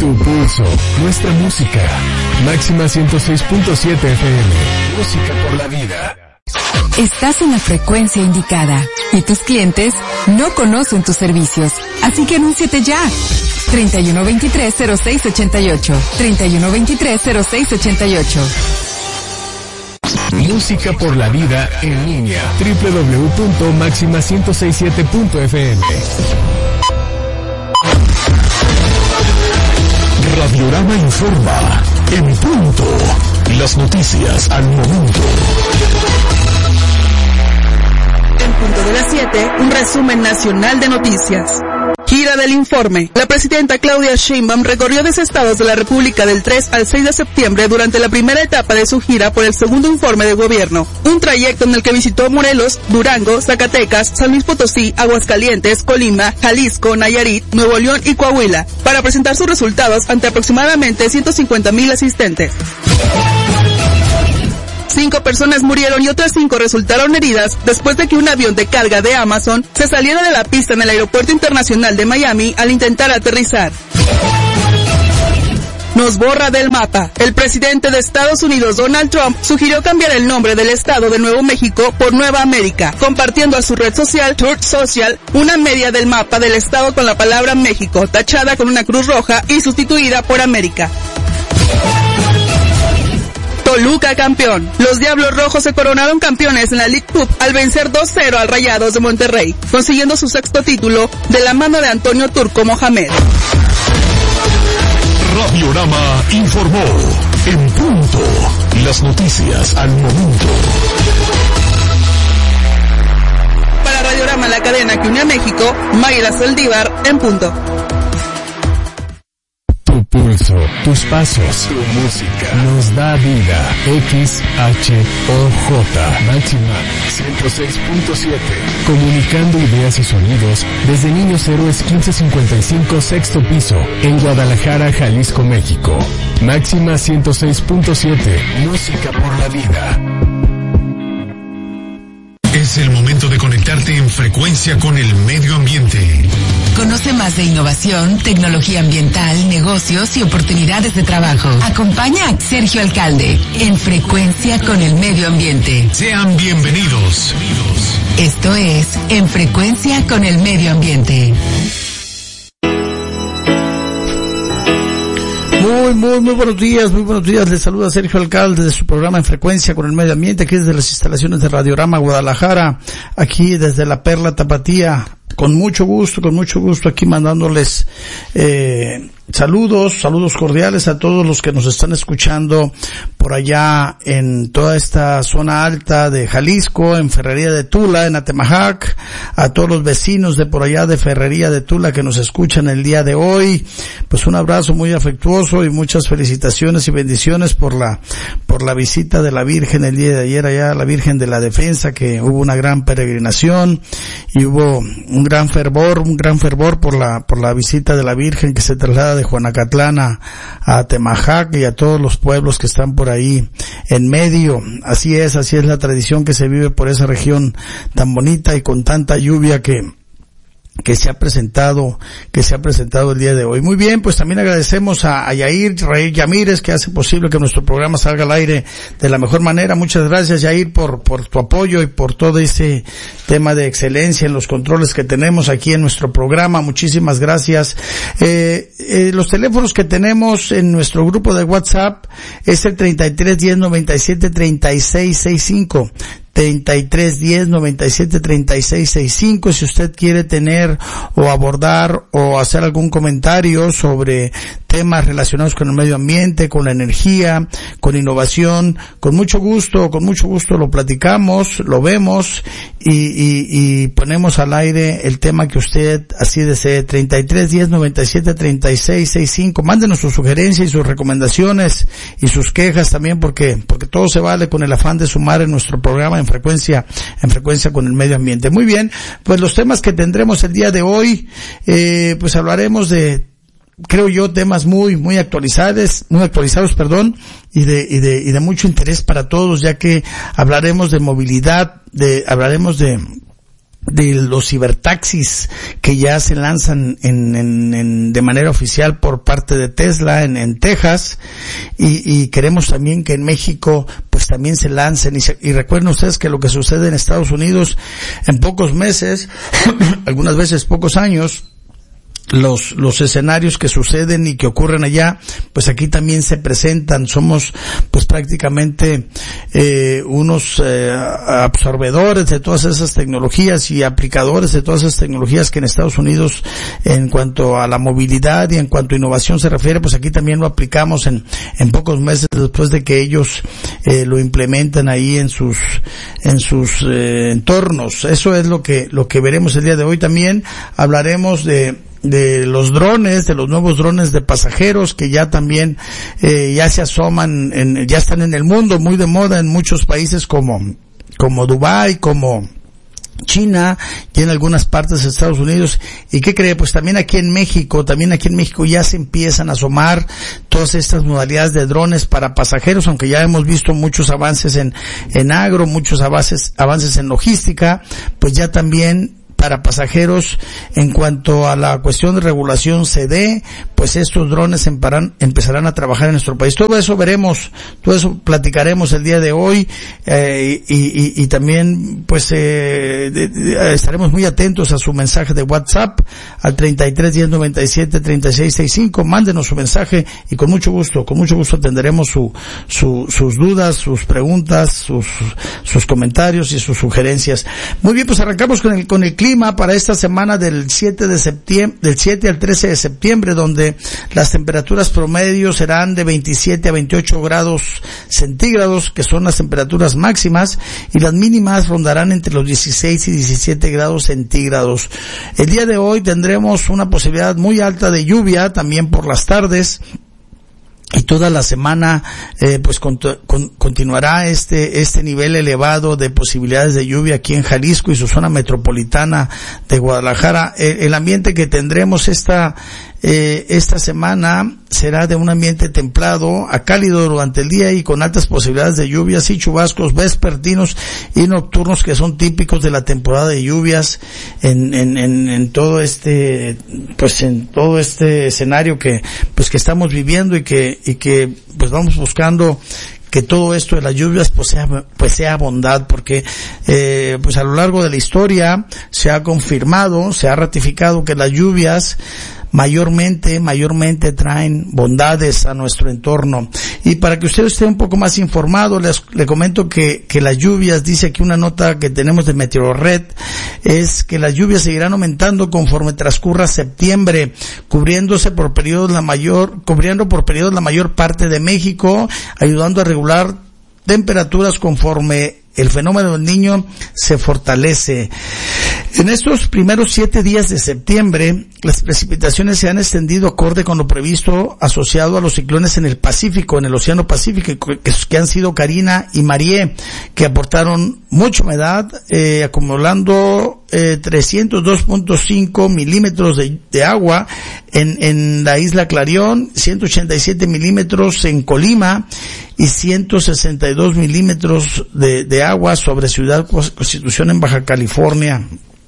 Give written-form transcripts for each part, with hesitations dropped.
Tu pulso, nuestra música. Máxima 106.7 FM. Música por la vida. Estás en la frecuencia indicada y tus clientes no conocen tus servicios, así que anúnciate ya. 3123-0688. 3123-0688. Música por la vida en línea. www.maxima1067.fm. Radiorama informa en punto. Las noticias al momento. En punto de las 7, un resumen nacional de noticias. Gira del informe. La presidenta Claudia Sheinbaum recorrió 10 estados de la República del 3 al 6 de septiembre durante la primera etapa de su gira por el segundo informe de gobierno. Un trayecto en el que visitó Morelos, Durango, Zacatecas, San Luis Potosí, Aguascalientes, Colima, Jalisco, Nayarit, Nuevo León y Coahuila, para presentar sus resultados ante aproximadamente 150,000 asistentes. 5 personas murieron y otras 5 resultaron heridas después de que un avión de carga de Amazon se saliera de la pista en el Aeropuerto Internacional de Miami al intentar aterrizar. Nos borra del mapa. El presidente de Estados Unidos, Donald Trump, sugirió cambiar el nombre del estado de Nuevo México por Nueva América, compartiendo a su red social, Truth Social, una media del mapa del estado con la palabra México, tachada con una cruz roja y sustituida por América. Toluca campeón. Los Diablos Rojos se coronaron campeones en la League Cup al vencer 2-0 al Rayados de Monterrey, consiguiendo su 6º título de la mano de Antonio Turco Mohamed. Radiorama informó en punto. Las noticias al momento. Para Radiorama, la cadena que une a México, Mayra Saldívar en punto. Tu pulso, tus pasos, tu música nos da vida. XHOJ Máxima 106.7. Comunicando ideas y sonidos desde Niños Héroes 1555 sexto piso en Guadalajara, Jalisco, México. Máxima 106.7. Música por la vida. Es el momento de conectarte en frecuencia con el medio ambiente. Conoce más de innovación, tecnología ambiental, negocios y oportunidades de trabajo. Acompaña a Sergio Alcalde en Frecuencia con el Medio Ambiente. Sean bienvenidos. Esto es En Frecuencia con el Medio Ambiente. Muy buenos días, les saluda Sergio Alcalde de su programa En Frecuencia con el Medio Ambiente, aquí desde las instalaciones de Radiorama Guadalajara, aquí desde la Perla Tapatía, con mucho gusto aquí mandándoles saludos cordiales a todos los que nos están escuchando por allá en toda esta zona alta de Jalisco, en Ferrería de Tula, en Atemajac, a todos los vecinos de por allá de Ferrería de Tula que nos escuchan el día de hoy, pues un abrazo muy afectuoso y muchas felicitaciones y bendiciones por la visita de la Virgen el día de ayer allá, la Virgen de la Defensa, que hubo una gran peregrinación y hubo un gran fervor por la visita de la Virgen que se traslada de Juanacatlán a Atemajac y a todos los pueblos que están por ahí en medio. Así es la tradición que se vive por esa región tan bonita y con tanta lluvia que se ha presentado el día de hoy. Muy bien, pues también agradecemos a Yair Yamírez, que hace posible que nuestro programa salga al aire de la mejor manera. Muchas gracias, Yair, por tu apoyo y por todo ese tema de excelencia en los controles que tenemos aquí en nuestro programa. Muchísimas gracias. Los teléfonos que tenemos en nuestro grupo de WhatsApp es el 33 10 97 36 65. 33 10 97 36 65. Si usted quiere tener o abordar o hacer algún comentario sobre temas relacionados con el medio ambiente, con la energía, con innovación, con mucho gusto lo platicamos, lo vemos y ponemos al aire el tema que usted así desee. 33 10 97 36 65. Mándenos sus sugerencias y sus recomendaciones y sus quejas también, porque todo se vale con el afán de sumar en nuestro programa en frecuencia con el medio ambiente. Muy bien, pues los temas que tendremos el día de hoy, pues hablaremos de, creo yo, temas muy actualizados, y de mucho interés para todos, ya que hablaremos de movilidad, hablaremos de de los cibertaxis que ya se lanzan de manera oficial por parte de Tesla en Texas, y queremos también que en México pues también se lancen, y recuerden ustedes que lo que sucede en Estados Unidos en pocos meses, algunas veces pocos años, los escenarios que suceden y que ocurren allá, pues aquí también se presentan. Somos pues prácticamente unos absorbedores de todas esas tecnologías y aplicadores de todas esas tecnologías que en Estados Unidos, en cuanto a la movilidad y en cuanto a innovación se refiere, pues aquí también lo aplicamos en pocos meses después de que ellos lo implementan ahí en sus entornos. Eso es lo que veremos el día de hoy. También hablaremos de los drones, de los nuevos drones de pasajeros que ya también ya se asoman, ya están en el mundo, muy de moda en muchos países como Dubái, como China y en algunas partes de Estados Unidos. ¿Y qué cree? Pues también aquí en México ya se empiezan a asomar todas estas modalidades de drones para pasajeros, aunque ya hemos visto muchos avances en agro, muchos avances en logística, pues ya también para pasajeros, en cuanto a la cuestión de regulación se dé, pues estos drones empezarán a trabajar en nuestro país. Todo eso veremos, todo eso platicaremos el día de hoy, y también pues estaremos muy atentos a su mensaje de WhatsApp al 33 10 97 36 65. Mándenos su mensaje y con mucho gusto atenderemos sus dudas, sus preguntas, sus comentarios y sus sugerencias. Muy bien, pues arrancamos con el clima para esta semana del 7 al 13 de septiembre, donde las temperaturas promedio serán de 27 a 28 grados centígrados, que son las temperaturas máximas, y las mínimas rondarán entre los 16 y 17 grados centígrados. El día de hoy tendremos una posibilidad muy alta de lluvia, también por las tardes, y toda la semana pues continuará este nivel elevado de posibilidades de lluvia aquí en Jalisco y su zona metropolitana de Guadalajara. El ambiente que tendremos esta semana será de un ambiente templado a cálido durante el día y con altas posibilidades de lluvias y chubascos vespertinos y nocturnos que son típicos de la temporada de lluvias en todo este escenario que estamos viviendo y que pues vamos buscando que todo esto de las lluvias pues sea bondad, porque pues a lo largo de la historia se ha confirmado, se ha ratificado que las lluvias mayormente traen bondades a nuestro entorno. Y para que usted esté un poco más informado, le comento que las lluvias, dice aquí una nota que tenemos de Meteorred, es que las lluvias seguirán aumentando conforme transcurra septiembre, cubriendo por periodos la mayor parte de México, ayudando a regular temperaturas conforme el fenómeno del Niño se fortalece. En estos primeros 7 días de septiembre, las precipitaciones se han extendido acorde con lo previsto asociado a los ciclones en el Pacífico, en el Océano Pacífico, que han sido Karina y Marie, que aportaron mucha humedad, acumulando 302.5 milímetros de agua en la isla Clarión, 187 milímetros en Colima y 162 milímetros de agua sobre Ciudad Constitución en Baja California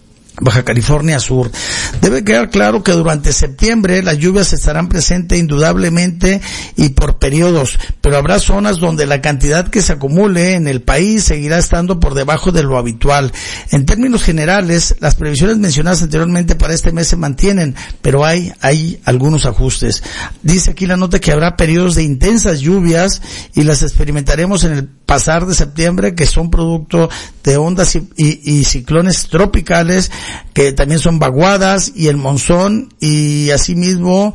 Sur. Debe quedar claro que durante septiembre las lluvias estarán presentes indudablemente y por periodos, pero habrá zonas donde la cantidad que se acumule en el país seguirá estando por debajo de lo habitual. En términos generales, las previsiones mencionadas anteriormente para este mes se mantienen, pero hay algunos ajustes. Dice aquí la nota que habrá periodos de intensas lluvias y las experimentaremos en el pasar de septiembre, que son producto de ondas y ciclones tropicales, que también son vaguadas y el monzón, y asimismo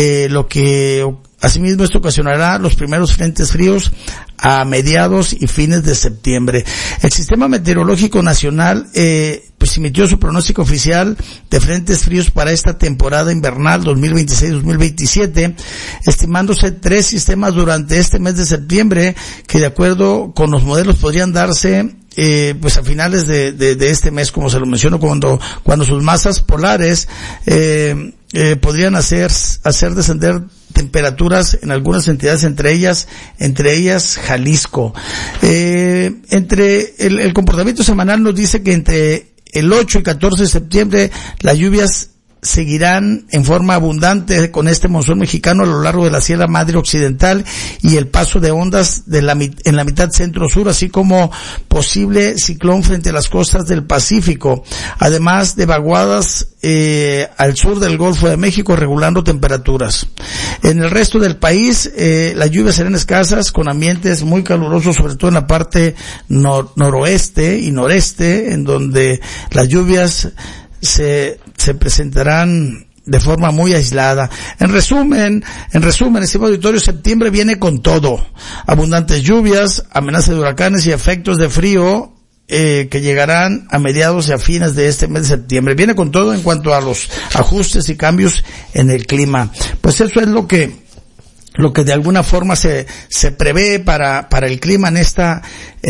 esto ocasionará los primeros frentes fríos a mediados y fines de septiembre. El Sistema Meteorológico Nacional pues emitió su pronóstico oficial de frentes fríos para esta temporada invernal 2026-2027, estimándose 3 sistemas durante este mes de septiembre que, de acuerdo con los modelos, podrían darse pues a finales de este mes, como se lo menciono, cuando sus masas polares podrían hacer descender temperaturas en algunas entidades, entre ellas Jalisco. Entre el comportamiento semanal nos dice que entre el 8 y 14 de septiembre las lluvias seguirán en forma abundante con este monzón mexicano a lo largo de la Sierra Madre Occidental y el paso de ondas en la mitad centro-sur, así como posible ciclón frente a las costas del Pacífico, además de vaguadas al sur del Golfo de México, regulando temperaturas. En el resto del país, las lluvias serán escasas, con ambientes muy calurosos, sobre todo en la parte noroeste y noreste, en donde las lluvias se presentarán de forma muy aislada. En resumen, estimado auditorio, septiembre viene con todo. Abundantes lluvias, amenaza de huracanes y efectos de frío que llegarán a mediados y a fines de este mes de septiembre. Viene con todo en cuanto a los ajustes y cambios en el clima. Pues eso es lo que de alguna forma se prevé para el clima en esta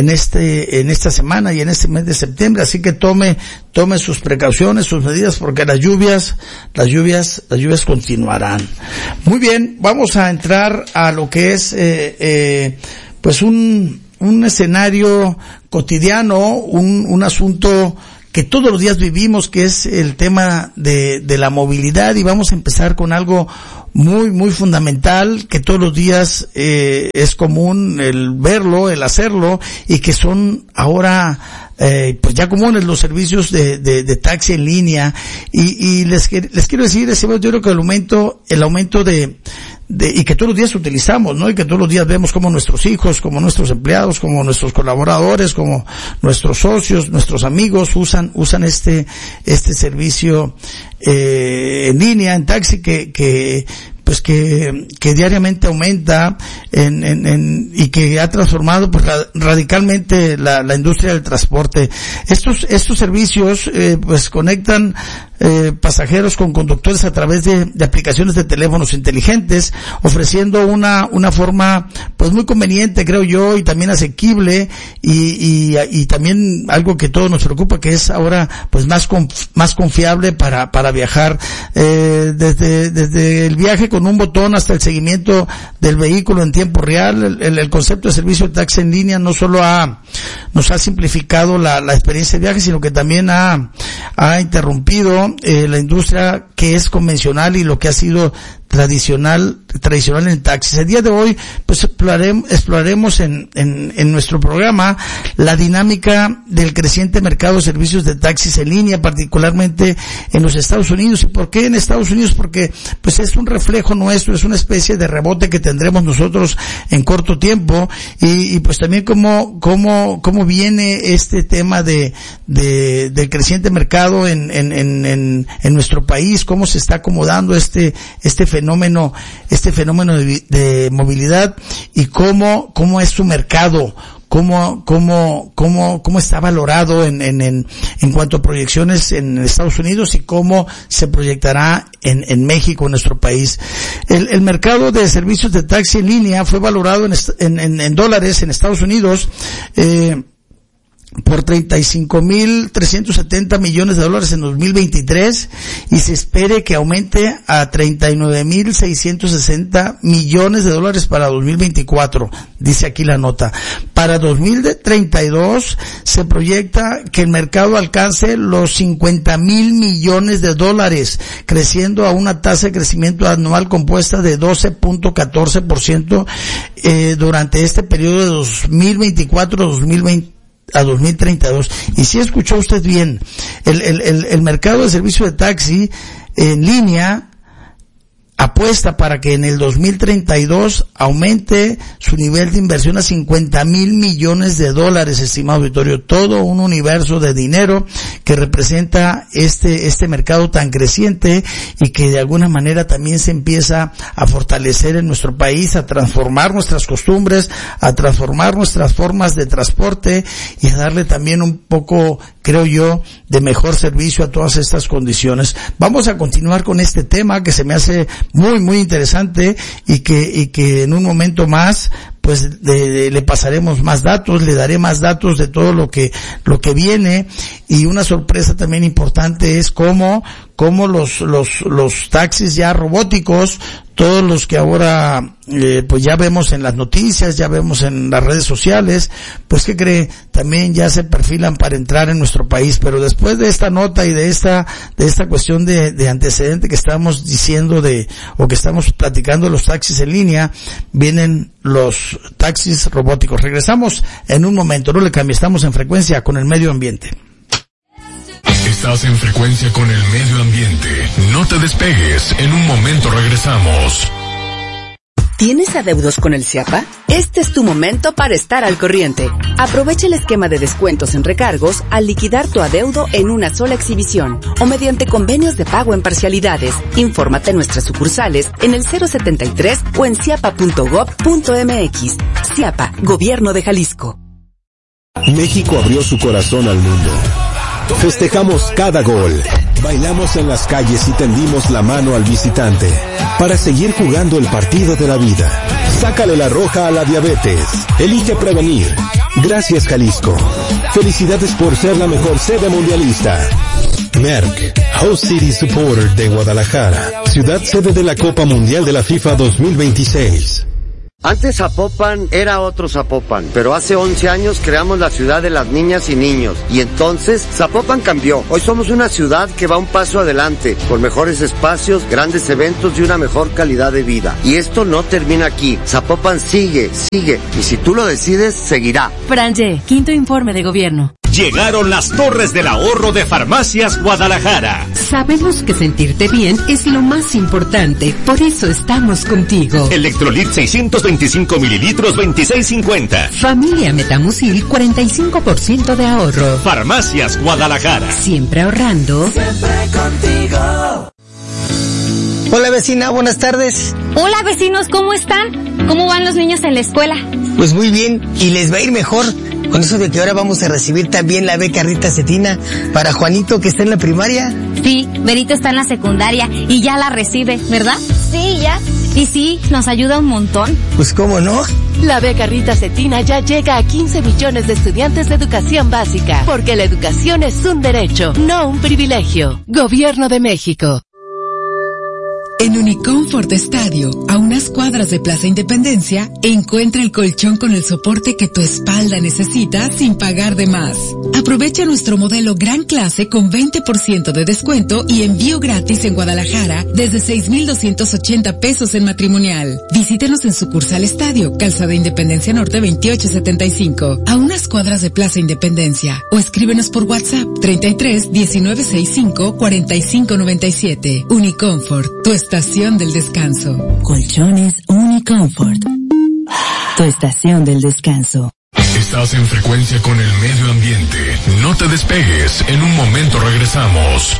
semana y en este mes de septiembre, así que tome sus precauciones, sus medidas, porque las lluvias continuarán. Muy bien, vamos a entrar a lo que es pues un escenario cotidiano, un asunto que todos los días vivimos, que es el tema de la movilidad, y vamos a empezar con algo muy, muy fundamental, que todos los días es común el verlo, el hacerlo, y que son ahora pues ya comunes los servicios de taxi en línea, y les quiero decir, yo creo que el aumento y que todos los días utilizamos, ¿no? Y que todos los días vemos como nuestros hijos, como nuestros empleados, como nuestros colaboradores, como nuestros socios, nuestros amigos usan este servicio en línea, en taxi, que diariamente aumenta y que ha transformado pues radicalmente la industria del transporte. Estos servicios pues conectan pasajeros con conductores a través de aplicaciones de teléfonos inteligentes, ofreciendo una forma pues muy conveniente, creo yo, y también asequible, y también algo que todos nos preocupa, que es ahora pues más confiable para viajar, desde el viaje con un botón hasta el seguimiento del vehículo en tiempo real. El concepto de servicio de taxi en línea no solo nos ha simplificado la experiencia de viaje, sino que también ha interrumpido la industria que es convencional y lo que ha sido tradicional en taxis. El día de hoy pues exploraremos en nuestro programa la dinámica del creciente mercado de servicios de taxis en línea, particularmente en los Estados Unidos. ¿Y por qué en Estados Unidos? Porque pues es un reflejo nuestro, es una especie de rebote que tendremos nosotros en corto tiempo, y pues también cómo viene este tema del creciente mercado en nuestro país, cómo se está acomodando este fenómeno de movilidad, y cómo es su mercado, cómo está valorado en cuanto a proyecciones en Estados Unidos, y cómo se proyectará en México, en nuestro país. El mercado de servicios de taxi en línea fue valorado en dólares en Estados Unidos, por 35.370 millones de dólares en 2023, y se espere que aumente a 39.660 millones de dólares para 2024, dice aquí la nota. Para 2032 se proyecta que el mercado alcance los 50.000 millones de dólares, creciendo a una tasa de crecimiento anual compuesta de 12.14% durante este periodo de 2024 a 2032. Y si escuchó usted bien, el mercado de servicio de taxi en línea apuesta para que en el 2032 aumente su nivel de inversión a 50.000 millones de dólares, estimado auditorio. Todo un universo de dinero que representa este mercado tan creciente, y que de alguna manera también se empieza a fortalecer en nuestro país, a transformar nuestras costumbres, a transformar nuestras formas de transporte, y a darle también un poco, creo yo, de mejor servicio a todas estas condiciones. Vamos a continuar con este tema que se me hace muy, muy interesante, y que en un momento más pues le pasaremos más datos, le daré más datos de todo lo que viene. Y una sorpresa también importante es cómo cómo los taxis ya robóticos, todos los que ahora pues ya vemos en las noticias, ya vemos en las redes sociales, pues ¿qué cree? También ya se perfilan para entrar en nuestro país. Pero después de esta nota y de esta cuestión de antecedente que estamos diciendo o que estamos platicando de los taxis en línea, vienen los taxis robóticos. Regresamos en un momento, no le cambie, estamos en Frecuencia con el Medio Ambiente. Estás en Frecuencia con el Medio Ambiente. No te despegues, en un momento regresamos. ¿Tienes adeudos con el CIAPA? Este es tu momento para estar al corriente. Aprovecha el esquema de descuentos en recargos al liquidar tu adeudo en una sola exhibición o mediante convenios de pago en parcialidades. Infórmate en nuestras sucursales en el 073 o en ciapa.gov.mx. CIAPA, Gobierno de Jalisco. México abrió su corazón al mundo. Festejamos cada gol, bailamos en las calles y tendimos la mano al visitante para seguir jugando el partido de la vida. Sácale la roja a la diabetes. Elige prevenir. Gracias, Jalisco. Felicidades por ser la mejor sede mundialista. Merck, Host City Supporter de Guadalajara, ciudad sede de la Copa Mundial de la FIFA 2026. Antes Zapopan era otro Zapopan, pero hace 11 años creamos la ciudad de las niñas y niños, y entonces Zapopan cambió. Hoy somos una ciudad que va un paso adelante, con mejores espacios, grandes eventos y una mejor calidad de vida. Y esto no termina aquí. Zapopan sigue, y si tú lo decides, seguirá. Franje, quinto informe de gobierno. Llegaron las Torres del Ahorro de Farmacias Guadalajara. Sabemos que sentirte bien es lo más importante, por eso estamos contigo. Electrolit 625 mililitros, 26.50. Familia Metamucil, 45% de ahorro. Farmacias Guadalajara. Siempre ahorrando. Siempre contigo. Hola vecina, buenas tardes. Hola vecinos, ¿cómo están? ¿Cómo van los niños en la escuela? Pues muy bien, y les va a ir mejor con eso de que ahora vamos a recibir también la beca Rita Cetina para Juanito que está en la primaria. Sí, Berito está en la secundaria y ya la recibe, ¿verdad? Sí, ya. Y sí, nos ayuda un montón. Pues cómo no. La beca Rita Cetina ya llega a 15 millones de estudiantes de educación básica, porque la educación es un derecho, no un privilegio. Gobierno de México. En Unicomfort Estadio, a unas cuadras de Plaza Independencia, encuentra el colchón con el soporte que tu espalda necesita sin pagar de más. Aprovecha nuestro modelo Gran Clase con 20% de descuento y envío gratis en Guadalajara desde 6,280 pesos en matrimonial. Visítenos en sucursal Estadio, Calzada Independencia Norte 2875, a unas cuadras de Plaza Independencia, o escríbenos por WhatsApp 33 1965 4597. Unicomfort, tu estación del descanso. Colchones Unicomfort. Tu estación del descanso. Estás en Frecuencia con el Medio Ambiente. No te despegues, en un momento regresamos.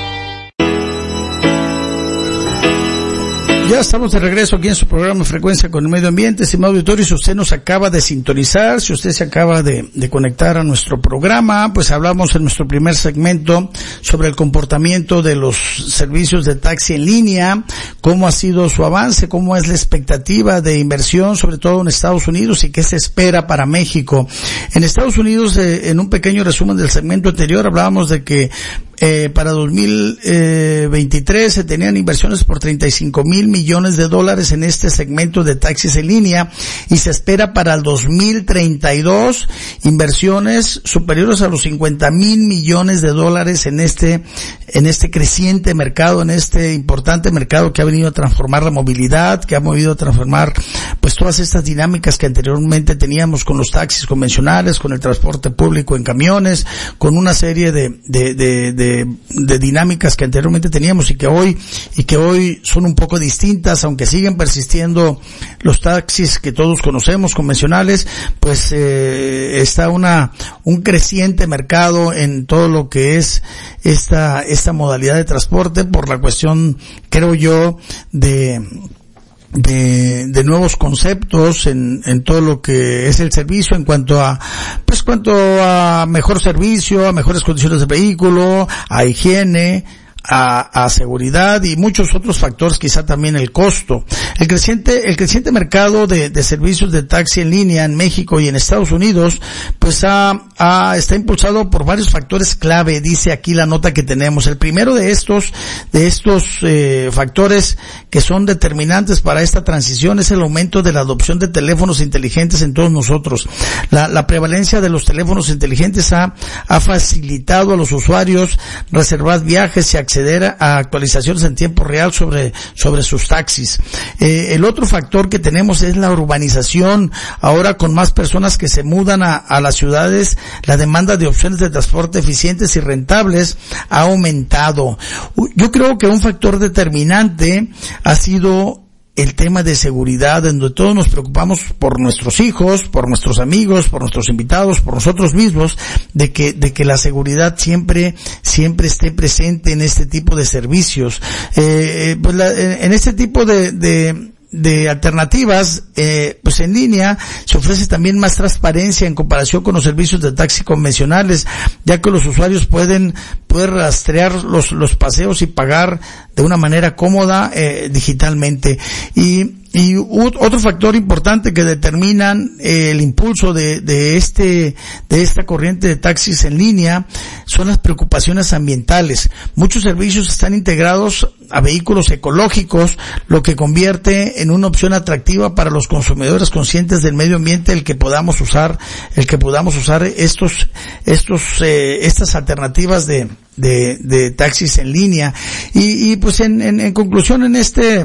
Ya estamos de regreso aquí en su programa Frecuencia con el Medio Ambiente. Estimado auditorio, si usted nos acaba de sintonizar, si usted se acaba de conectar a nuestro programa, pues hablamos en nuestro primer segmento sobre el comportamiento de los servicios de taxi en línea, cómo ha sido su avance, cómo es la expectativa de inversión, sobre todo en Estados Unidos, y qué se espera para México. En Estados Unidos, en un pequeño resumen del segmento anterior, hablábamos de que para 2023 se tenían inversiones por $35,000 millones en este segmento de taxis en línea, y se espera para el 2032 inversiones superiores a los $50,000 millones en este creciente mercado, en este importante mercado que ha venido a transformar la movilidad, que ha venido a transformar pues todas estas dinámicas que anteriormente teníamos con los taxis convencionales, con el transporte público en camiones, con una serie de dinámicas que anteriormente teníamos y que hoy son un poco distintas, aunque siguen persistiendo los taxis que todos conocemos convencionales. Pues está un creciente mercado en todo lo que es esta modalidad de transporte, por la cuestión, creo yo, de nuevos conceptos en todo lo que es el servicio, en cuanto a mejor servicio, a mejores condiciones de vehículo, a higiene, a seguridad y muchos otros factores, quizá también el costo. El creciente mercado de servicios de taxi en línea en México y en Estados Unidos, pues está impulsado por varios factores clave, dice aquí la nota que tenemos. El primero de estos factores que son determinantes para esta transición es el aumento de la adopción de teléfonos inteligentes en todos nosotros. La prevalencia de los teléfonos inteligentes ha facilitado a los usuarios reservar viajes y acceder a actualizaciones en tiempo real sobre sus taxis. El otro factor que tenemos es la urbanización. Ahora, con más personas que se mudan a las ciudades, la demanda de opciones de transporte eficientes y rentables ha aumentado. Yo creo que un factor determinante ha sido el tema de seguridad, en donde todos nos preocupamos por nuestros hijos, por nuestros amigos, por nuestros invitados, por nosotros mismos, de que la seguridad siempre esté presente en este tipo de servicios. En este tipo de alternativas, pues en línea se ofrece también más transparencia en comparación con los servicios de taxi convencionales, ya que los usuarios pueden rastrear los paseos y pagar de una manera cómoda digitalmente. Y otro factor importante que determinan el impulso de esta corriente de taxis en línea son las preocupaciones ambientales. Muchos servicios están integrados a vehículos ecológicos, lo que convierte en una opción atractiva para los consumidores conscientes del medio ambiente el que podamos usar estas alternativas de taxis en línea. Y pues en conclusión, en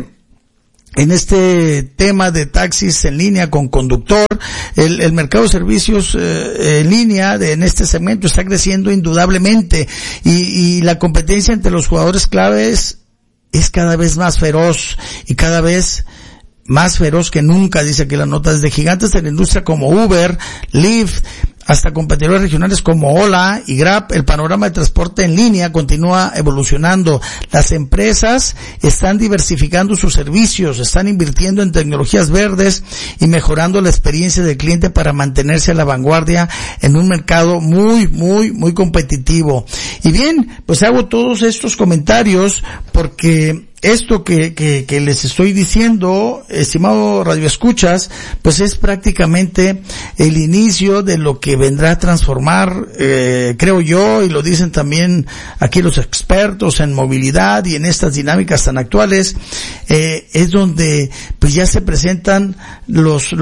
este tema de taxis en línea con conductor, el mercado de servicios en línea en este segmento está creciendo indudablemente, y la competencia entre los jugadores claves es cada vez más feroz y cada vez más feroz que nunca, dice aquí la nota. Desde gigantes de la industria como Uber, Lyft, hasta competidores regionales como Ola y Grab, el panorama de transporte en línea continúa evolucionando. Las empresas están diversificando sus servicios, están invirtiendo en tecnologías verdes y mejorando la experiencia del cliente para mantenerse a la vanguardia en un mercado muy, muy, muy competitivo. Y bien, pues hago todos estos comentarios porque esto que les estoy diciendo, estimado radioescuchas, pues es prácticamente el inicio de lo que vendrá a transformar, creo yo, y lo dicen también aquí los expertos en movilidad y en estas dinámicas tan actuales, es donde pues ya se presentan los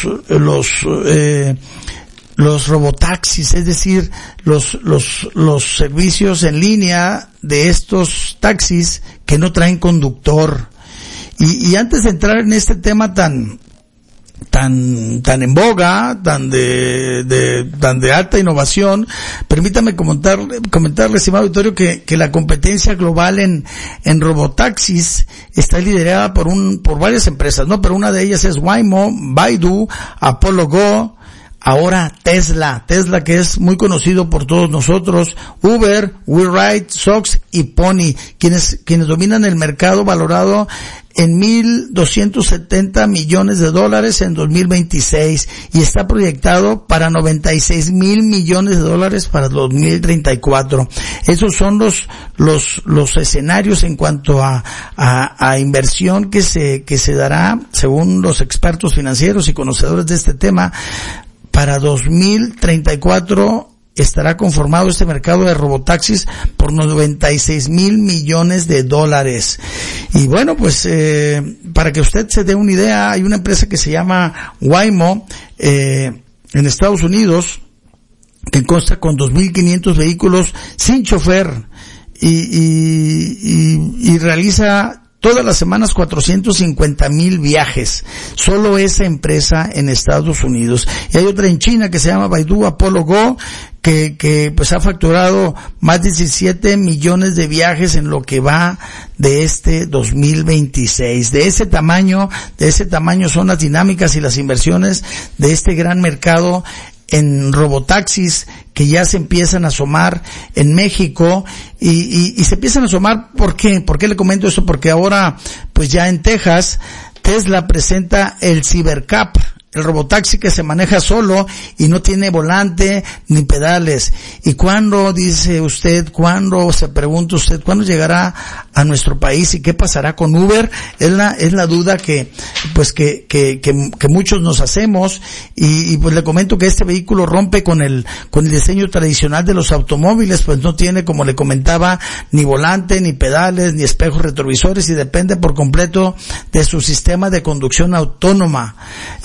robotaxis, es decir, los servicios en línea de estos taxis que no traen conductor. Y antes de entrar en este tema tan en boga, tan de alta innovación, permítame comentarle, estimado auditorio, que la competencia global en robotaxis está liderada por varias empresas, ¿no? Pero una de ellas es Waymo, Baidu, Apollo Go, ahora Tesla, que es muy conocido por todos nosotros, Uber, WeRide, Sox y Pony, quienes dominan el mercado valorado en $1,270 millones en 2026 y está proyectado para $96,000 millones para 2034. Esos son los escenarios en cuanto a inversión que se dará, según los expertos financieros y conocedores de este tema. Para 2034 estará conformado este mercado de robotaxis por $96,000 millones. Y bueno, pues para que usted se dé una idea, hay una empresa que se llama Waymo en Estados Unidos que consta con 2,500 vehículos sin chofer y realiza todas las semanas 450,000 viajes. Solo esa empresa en Estados Unidos. Y hay otra en China que se llama Baidu Apollo Go, que pues ha facturado más de 17 millones de viajes en lo que va de este 2026. De ese tamaño son las dinámicas y las inversiones de este gran mercado en robotaxis que ya se empiezan a asomar en México y se empiezan a asomar. ¿Por qué? ¿Por qué le comento esto? Porque ahora, pues ya en Texas, Tesla presenta el Cybercab, el robotaxi que se maneja solo y no tiene volante ni pedales. ¿Y cuándo, dice usted, se pregunta usted, cuándo llegará a nuestro país y qué pasará con Uber? Es la duda que muchos nos hacemos, y pues le comento que este vehículo rompe con el diseño tradicional de los automóviles, pues no tiene, como le comentaba, ni volante, ni pedales, ni espejos retrovisores, y depende por completo de su sistema de conducción autónoma.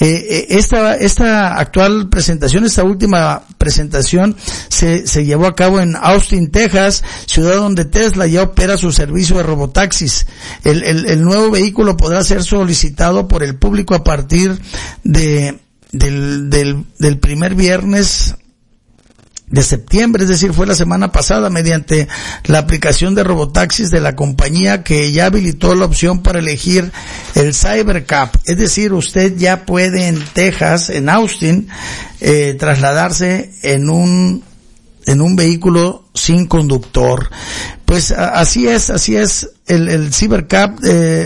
Esta actual presentación, esta última presentación se llevó a cabo en Austin, Texas, ciudad donde Tesla ya opera su servicio de robotaxis. El nuevo vehículo podrá ser solicitado por el público a partir del primer viernes de septiembre, es decir, fue la semana pasada, mediante la aplicación de robotaxis de la compañía, que ya habilitó la opción para elegir el Cybercab. Es decir, usted ya puede en Texas, en Austin, trasladarse en un vehículo sin conductor. Pues así es el Cybercab,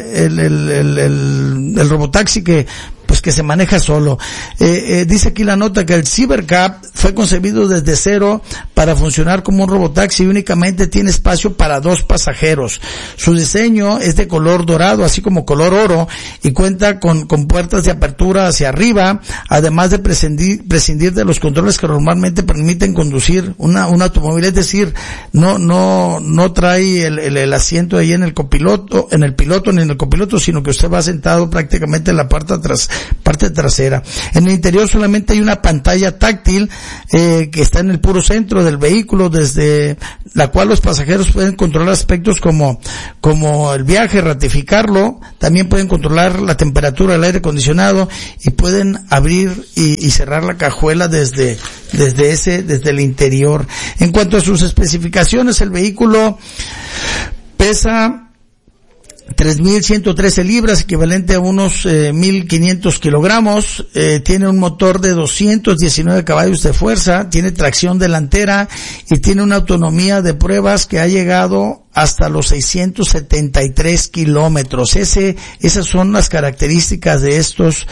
el robotaxi que se maneja solo. Dice aquí la nota que el Cybercab fue concebido desde cero para funcionar como un robotaxi y únicamente tiene espacio para 2 pasajeros. Su diseño es de color dorado, así como color oro, y cuenta con puertas de apertura hacia arriba, además de prescindir de los controles que normalmente permiten conducir un automóvil. Es decir, no trae el asiento ahí en el piloto ni en el copiloto, sino que usted va sentado prácticamente en la parte trasera. En el interior solamente hay una pantalla táctil que está en el puro centro del vehículo, desde la cual los pasajeros pueden controlar aspectos como el viaje, ratificarlo. También pueden controlar la temperatura del aire acondicionado y pueden abrir y cerrar la cajuela desde el interior. En cuanto a sus especificaciones, el vehículo pesa 3.113 libras, equivalente a unos 1.500 kilogramos, tiene un motor de 219 caballos de fuerza, tiene tracción delantera y tiene una autonomía de pruebas que ha llegado hasta los 673 kilómetros. Esas son las características de estos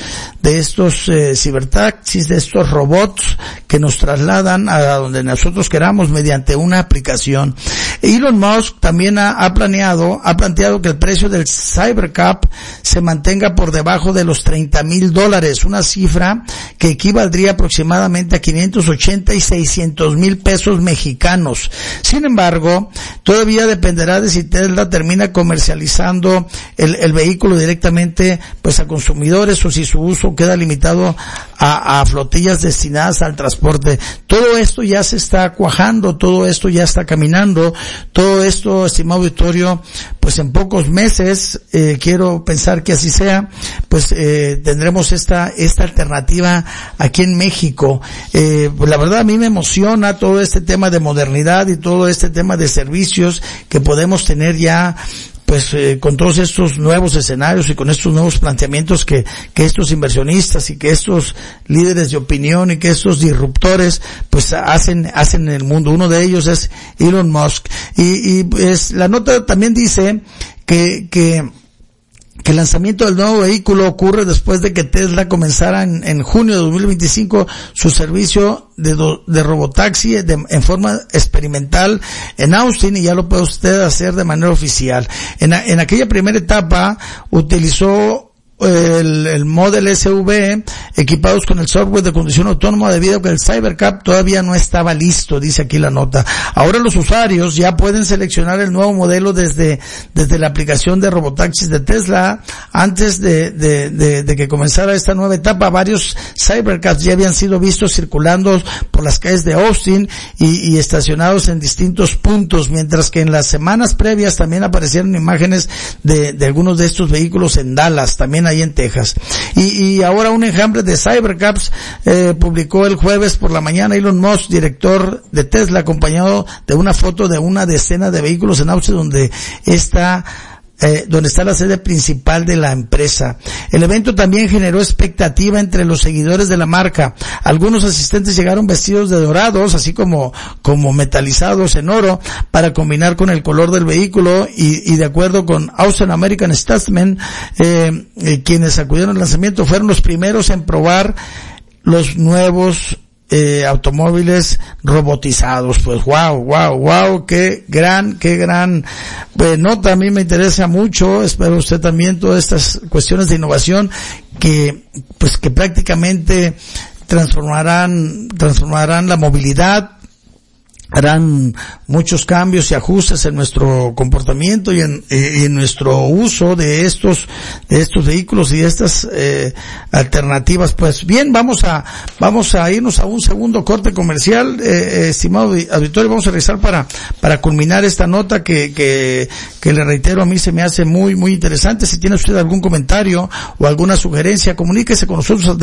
cibertaxis, de estos robots que nos trasladan a donde nosotros queramos mediante una aplicación. Elon Musk también ha planteado que el precio del Cybercab se mantenga por debajo de los $30,000, una cifra que equivaldría aproximadamente a 580 y 600 mil pesos mexicanos. Sin embargo, todavía dependerá de si Tesla termina comercializando el vehículo directamente pues a consumidores, o si su uso queda limitado a flotillas destinadas al transporte. Todo esto ya se está cuajando, todo esto ya está caminando, todo esto, estimado auditorio, pues en pocos meses, quiero pensar que así sea, pues tendremos esta alternativa aquí en México. Pues la verdad a mí me emociona todo este tema de modernidad y todo este tema de servicios que podemos tener ya, pues con todos estos nuevos escenarios y con estos nuevos planteamientos que estos inversionistas y que estos líderes de opinión y que estos disruptores pues hacen en el mundo. Uno de ellos es Elon Musk. Y pues la nota también dice que el lanzamiento del nuevo vehículo ocurre después de que Tesla comenzara en junio de 2025 su servicio de robotaxi en forma experimental en Austin, y ya lo puede usted hacer de manera oficial. En aquella primera etapa utilizó el Model SV equipados con el software de conducción autónoma, debido a que el Cybercab todavía no estaba listo, dice aquí la nota. Ahora los usuarios ya pueden seleccionar el nuevo modelo desde la aplicación de robotaxis de Tesla. Antes de que comenzara esta nueva etapa, varios Cybercabs ya habían sido vistos circulando por las calles de Austin y estacionados en distintos puntos, mientras que en las semanas previas también aparecieron imágenes de algunos de estos vehículos en Dallas, también ahí en Texas. Y ahora un enjambre de Cybercabs publicó el jueves por la mañana Elon Musk, director de Tesla, acompañado de una foto de una decena de vehículos en Austin, donde está donde está la sede principal de la empresa. El evento también generó expectativa entre los seguidores de la marca. Algunos asistentes llegaron vestidos de dorados, así como metalizados en oro, para combinar con el color del vehículo, y de acuerdo con Austin American Statesman, quienes acudieron al lanzamiento fueron los primeros en probar los nuevos automóviles robotizados. Pues wow, qué gran nota. A mí me interesa mucho, espero usted también, todas estas cuestiones de innovación que prácticamente transformarán la movilidad, harán muchos cambios y ajustes en nuestro comportamiento y en nuestro uso de estos vehículos y de estas alternativas. Pues bien, vamos a irnos a un segundo corte comercial, estimado auditorio. Vamos a regresar para culminar esta nota que le reitero, a mí se me hace muy interesante. Si tiene usted algún comentario o alguna sugerencia, comuníquese con nosotros al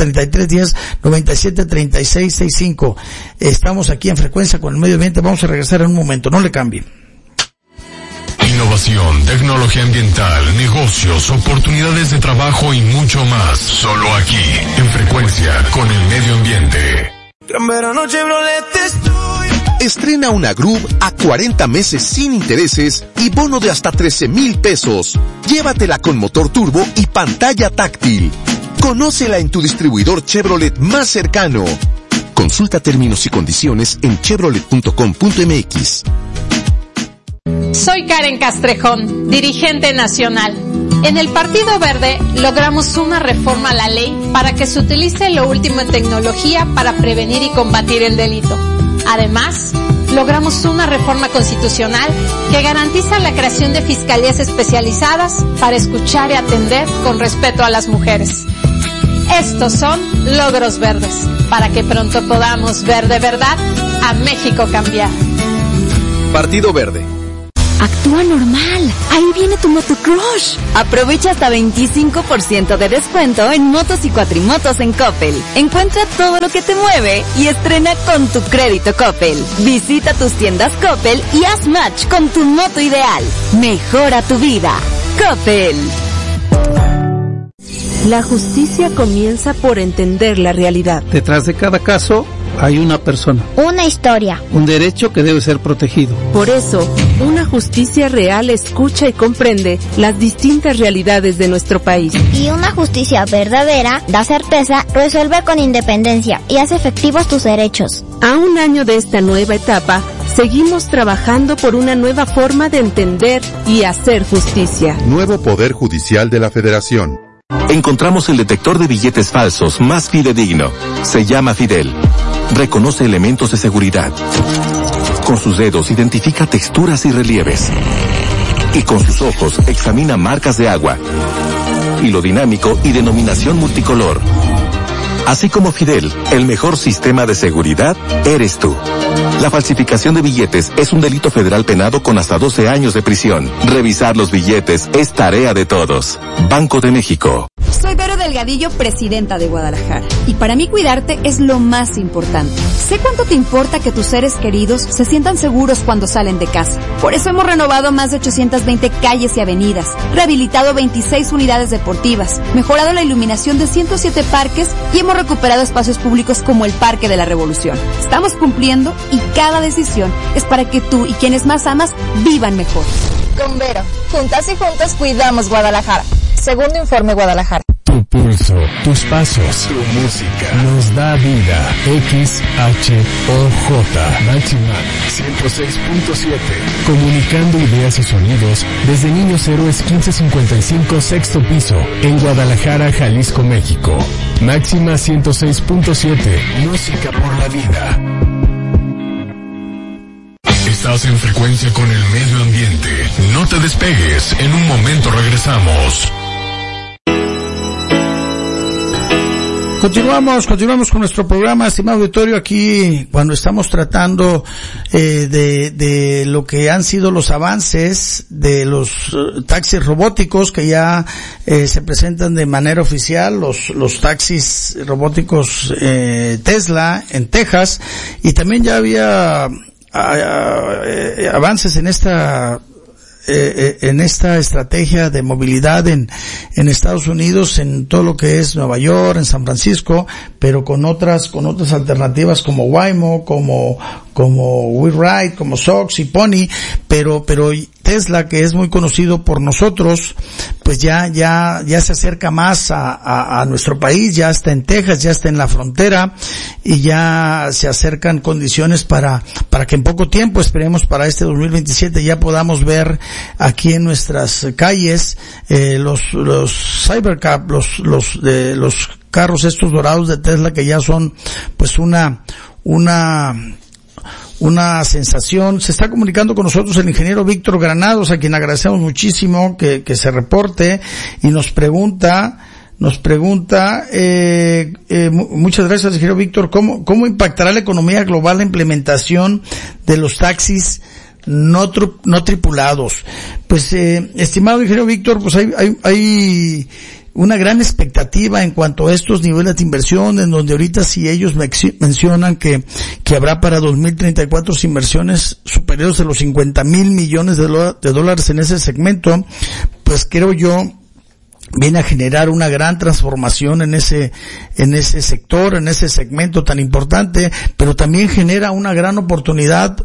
3310-973665. Estamos aquí en Frecuencia con el Medio Ambiente. Vamos a regresar en un momento, no le cambie. Innovación, tecnología ambiental, negocios, oportunidades de trabajo y mucho más. Solo aquí, en Frecuencia con el Medio Ambiente. Gran verano Chevrolet estoy. Estrena una Groove a 40 meses sin intereses y bono de hasta 13,000 pesos. Llévatela con motor turbo y pantalla táctil. Conócela en tu distribuidor Chevrolet más cercano. Consulta términos y condiciones en chevrolet.com.mx. Soy Karen Castrejón, dirigente nacional. En el Partido Verde logramos una reforma a la ley para que se utilice lo último en tecnología para prevenir y combatir el delito. Además, logramos una reforma constitucional que garantiza la creación de fiscalías especializadas para escuchar y atender con respeto a las mujeres. Estos son logros verdes, para que pronto podamos ver de verdad a México cambiar. Partido Verde. Actúa normal. Ahí viene tu motocrush. Aprovecha hasta 25% de descuento en motos y cuatrimotos en Coppel. Encuentra todo lo que te mueve y estrena con tu crédito Coppel. Visita tus tiendas Coppel y haz match con tu moto ideal. Mejora tu vida. Coppel. La justicia comienza por entender la realidad. Detrás de cada caso hay una persona. Una historia. Un derecho que debe ser protegido. Por eso, una justicia real escucha y comprende las distintas realidades de nuestro país. Y una justicia verdadera da certeza, resuelve con independencia y hace efectivos tus derechos. A un año de esta nueva etapa, seguimos trabajando por una nueva forma de entender y hacer justicia. Nuevo Poder Judicial de la Federación. Encontramos el detector de billetes falsos más fidedigno. Se llama Fidel. Reconoce elementos de seguridad. Con sus dedos identifica texturas y relieves. Y con sus ojos examina marcas de agua. Hilo dinámico y denominación multicolor. Así como Fidel, el mejor sistema de seguridad eres tú. La falsificación de billetes es un delito federal penado con hasta 12 años de prisión. Revisar los billetes es tarea de todos. Banco de México. Soy Vero Delgadillo, presidenta de Guadalajara. Y para mí cuidarte es lo más importante. Sé cuánto te importa que tus seres queridos se sientan seguros cuando salen de casa. Por eso hemos renovado más de 820 calles y avenidas, rehabilitado 26 unidades deportivas, mejorado la iluminación de 107 parques y hemos recuperado espacios públicos como el Parque de la Revolución. Estamos cumpliendo y cada decisión es para que tú y quienes más amas vivan mejor. Con Vero, juntas y juntos cuidamos Guadalajara. Segundo informe Guadalajara. Tu pulso, tus pasos, tu música nos da vida. XHOJ Máxima 106.7. Comunicando ideas y sonidos desde Niños Héroes 1555 sexto piso en Guadalajara, Jalisco, México. Máxima 106.7. Música por la vida. Estás en Frecuencia con el Medio Ambiente. No te despegues. En un momento regresamos. Continuamos con nuestro programa, estimado auditorio, aquí cuando estamos tratando de lo que han sido los avances de los taxis robóticos que ya se presentan de manera oficial, los taxis robóticos Tesla en Texas, y también ya había avances en esta en esta estrategia de movilidad en Estados Unidos, en todo lo que es Nueva York, en San Francisco, pero con otras alternativas como Waymo, como WeRide, como Sox y Pony, pero Tesla, que es muy conocido por nosotros, pues ya se acerca más a nuestro país, ya está en Texas, ya está en la frontera, y ya se acercan condiciones para que en poco tiempo, esperemos para este 2027, ya podamos ver aquí en nuestras calles los Cybercab, los carros estos dorados de Tesla, que ya son pues una sensación. Se está comunicando con nosotros el ingeniero Víctor Granados, a quien agradecemos muchísimo que se reporte, y nos pregunta, muchas gracias, ingeniero Víctor, ¿cómo impactará la economía global la implementación de los taxis no tripulados? Pues, estimado ingeniero Víctor, pues hay una gran expectativa en cuanto a estos niveles de inversión, en donde ahorita si ellos mencionan que habrá para 2034 inversiones superiores a los 50,000 millones de dólares en ese segmento, pues creo yo viene a generar una gran transformación en ese sector, en ese segmento tan importante, pero también genera una gran oportunidad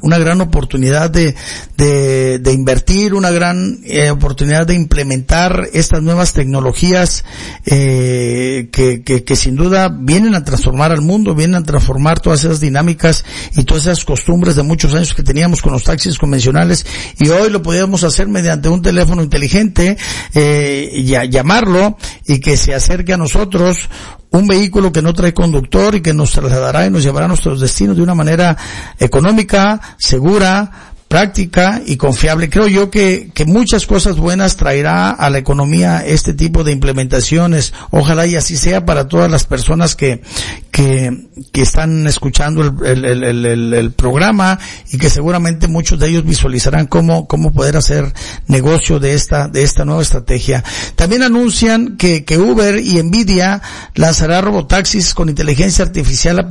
de invertir, una gran oportunidad de implementar estas nuevas tecnologías que sin duda vienen a transformar al mundo, vienen a transformar todas esas dinámicas y todas esas costumbres de muchos años que teníamos con los taxis convencionales, y hoy lo podemos hacer mediante un teléfono inteligente, llamarlo y que se acerque a nosotros un vehículo que no trae conductor y que nos trasladará y nos llevará a nuestros destinos de una manera económica, segura, práctica y confiable. Creo yo que muchas cosas buenas traerá a la economía este tipo de implementaciones. Ojalá y así sea para todas las personas que están escuchando el programa, y que seguramente muchos de ellos visualizarán cómo poder hacer negocio de esta nueva estrategia. También anuncian que Uber y Nvidia lanzará robotaxis con inteligencia artificial